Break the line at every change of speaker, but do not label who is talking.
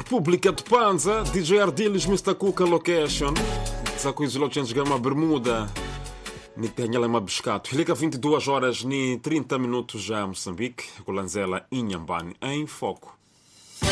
República de Panza, DJ Ardilis, Mr. Kuka Location, Zakuiz Lotions Gama Bermuda, Nitanyala Mabiscato. Fica 22 horas e 30 minutos já Moçambique, com Lanzela Inhambane em foco.